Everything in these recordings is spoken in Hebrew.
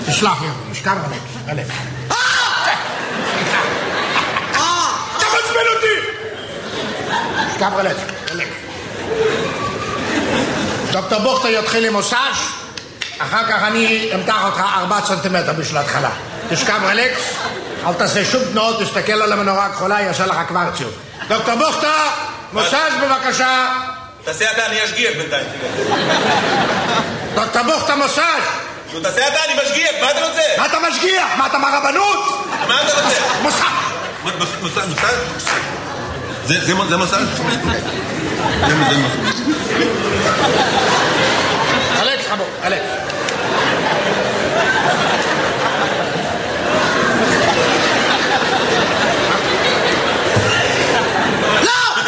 תשלח לי, תשכב הלב. אתה מצבן אותי! תשכב הלב. דוקטור בוכטר יתחיל עם מוסאז', אחר כך אני אמתח אותך 4 סנטימטר בשביל ההתחלה. תשכב רלקס, אל תעשה שום תנועות, תסתכל על המנורה הכחולה, יעשה לך קוורציום. דוקטור בוכטר, מוסאז' בבקשה. תעשה אתה, אני אשגיח בינתיים. דוקטור בוכטר, מוסאז'. תעשה אתה, אני משגיח, מה אתה רוצה? מה אתה משגיח? מה אתה מהרבנות? מה אתה רוצה? מוסאז'. זה מסאז'? זה מסאז'. אלכס, חבור, אלכס. לא!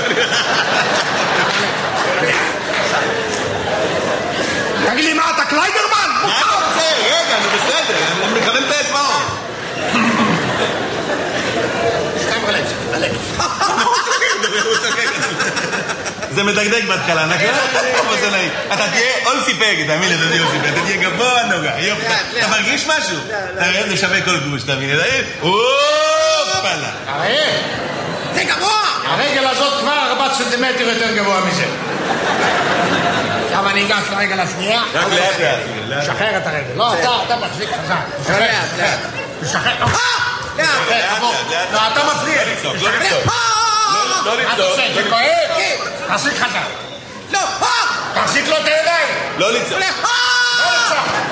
תגיד לי מה, אתה קליידרמן? מה אתה רוצה? רגע, אני בסדר, אני מכוון את האצבעות. שכב אלכס, אלכס. זה מדגדג בהתחלה, נכון? אתה תהיה אולסי פגד, תאמין לי, אתה תהיה אולסי פגד, אתה תהיה גבוה נוגע, יופי. אתה מרגיש משהו? אתה רואה, זה שווה כל גוש, תאמין לי, אופלה. הרי, זה גבוה! הרגל הזאת כבר 4 סנטימטר יותר גבוה מזה. עכשיו אני אגש לרגל השנייה. רק לאט. שחרר את הרגל. לא, אתה מחזיק חזק. לאט. תשחרר. לא, אתה מפריע. לא לצעוק. זה כואב? תחזיק חזק. לא. תחזיק לו את הידיים. לא לצעוק. לא לצעוק.